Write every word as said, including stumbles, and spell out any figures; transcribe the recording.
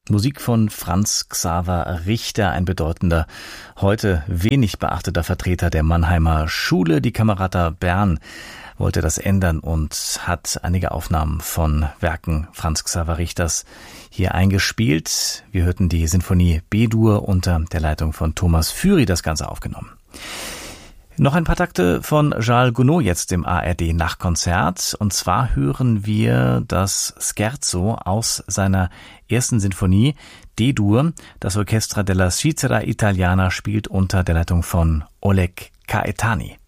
Musik von Franz Xaver Richter, ein bedeutender, heute wenig beachteter Vertreter der Mannheimer Schule. Die Camerata Bern wollte das ändern und hat einige Aufnahmen von Werken Franz Xaver Richters hier eingespielt. Wir hörten die Sinfonie B-Dur unter der Leitung von Thomas Füri, das Ganze aufgenommen. Noch ein paar Takte von Charles Gounod jetzt im A R D Nachtkonzert. Und zwar hören wir das Scherzo aus seiner ersten Sinfonie D-Dur. Das Orchestra della Svizzera Italiana spielt unter der Leitung von Oleg Caetani.